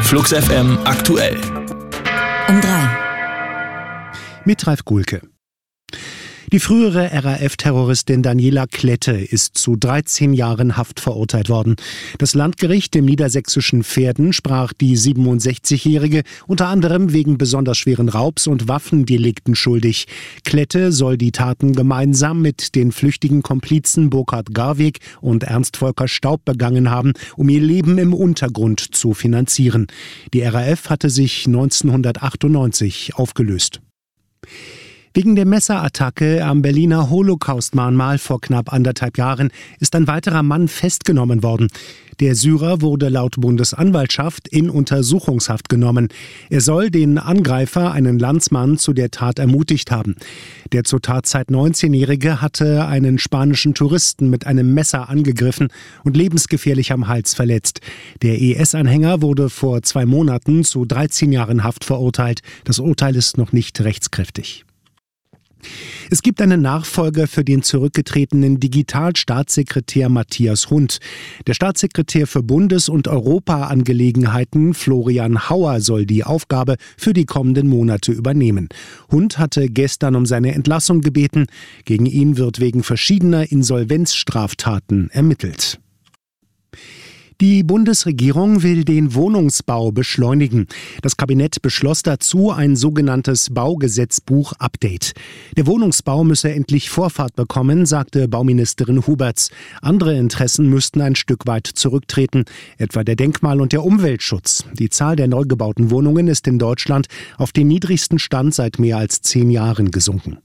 Flux FM aktuell. Um 3. Mit Ralf Gulke. Die frühere RAF-Terroristin Daniela Klette ist zu 13 Jahren Haft verurteilt worden. Das Landgericht im niedersächsischen Verden sprach die 67-Jährige unter anderem wegen besonders schweren Raubs und Waffendelikten schuldig. Klette soll die Taten gemeinsam mit den flüchtigen Komplizen Burkhard Garweg und Ernst Volker Staub begangen haben, um ihr Leben im Untergrund zu finanzieren. Die RAF hatte sich 1998 aufgelöst. Wegen der Messerattacke am Berliner Holocaust-Mahnmal vor knapp 1,5 Jahren ist ein weiterer Mann festgenommen worden. Der Syrer wurde laut Bundesanwaltschaft in Untersuchungshaft genommen. Er soll den Angreifer, einen Landsmann, zu der Tat ermutigt haben. Der zur Tatzeit 19-Jährige hatte einen spanischen Touristen mit einem Messer angegriffen und lebensgefährlich am Hals verletzt. Der IS-Anhänger wurde vor 2 Monaten zu 13 Jahren Haft verurteilt. Das Urteil ist noch nicht rechtskräftig. Es gibt einen Nachfolger für den zurückgetretenen Digitalstaatssekretär Matthias Hund. Der Staatssekretär für Bundes- und Europaangelegenheiten Florian Hauer soll die Aufgabe für die kommenden Monate übernehmen. Hund hatte gestern um seine Entlassung gebeten. Gegen ihn wird wegen verschiedener Insolvenzstraftaten ermittelt. Die Bundesregierung will den Wohnungsbau beschleunigen. Das Kabinett beschloss dazu ein sogenanntes Baugesetzbuch-Update. Der Wohnungsbau müsse endlich Vorfahrt bekommen, sagte Bauministerin Huberts. Andere Interessen müssten ein Stück weit zurücktreten, etwa der Denkmal- und der Umweltschutz. Die Zahl der neu gebauten Wohnungen ist in Deutschland auf den niedrigsten Stand seit mehr als 10 Jahren gesunken.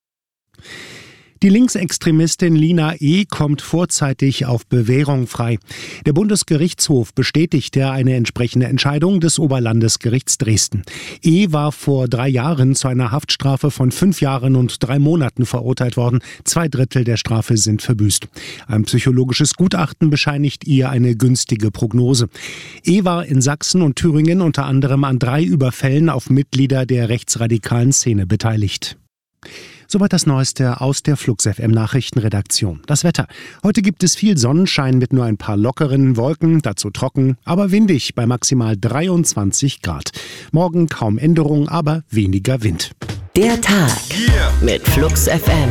Die Linksextremistin Lina E. kommt vorzeitig auf Bewährung frei. Der Bundesgerichtshof bestätigte eine entsprechende Entscheidung des Oberlandesgerichts Dresden. E. war vor 3 Jahren zu einer Haftstrafe von 5 Jahren und 3 Monaten verurteilt worden. 2/3 der Strafe sind verbüßt. Ein psychologisches Gutachten bescheinigt ihr eine günstige Prognose. E. war in Sachsen und Thüringen unter anderem an 3 Überfällen auf Mitglieder der rechtsradikalen Szene beteiligt. Soweit das Neueste aus der Flux FM Nachrichtenredaktion. Das Wetter. Heute gibt es viel Sonnenschein mit nur ein paar lockeren Wolken, dazu trocken, aber windig bei maximal 23 Grad. Morgen kaum Änderung, aber weniger Wind. Der Tag mit Flux FM.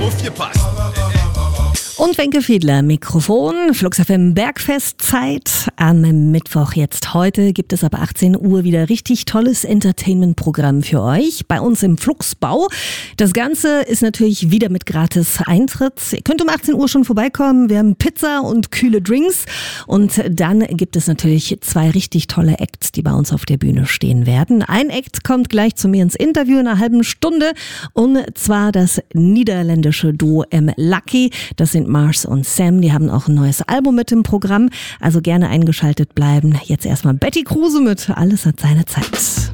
Und Wenke Fiedler, Mikrofon, Flux FM Bergfestzeit. Am Mittwoch jetzt heute gibt es ab 18 Uhr wieder richtig tolles Entertainment-Programm für euch bei uns im Fluxbau. Das Ganze ist natürlich wieder mit gratis Eintritt. Ihr könnt um 18 Uhr schon vorbeikommen. Wir haben Pizza und kühle Drinks. Und dann gibt es natürlich 2 richtig tolle Acts, die bei uns auf der Bühne stehen werden. Ein Act kommt gleich zu mir ins Interview in einer halben Stunde. Und zwar das niederländische Duo M-Lucky. Das sind Mars und Sam, die haben auch ein neues Album mit im Programm, also gerne eingeschaltet bleiben. Jetzt erstmal Betty Kruse mit Alles hat seine Zeit.